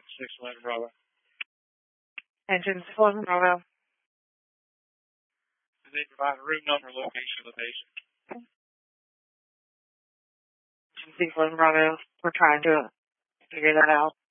611 Bravo. Engine 611 Bravo. Do they provide a room number and location of the patient? Engine 611 Bravo. We're trying to figure that out.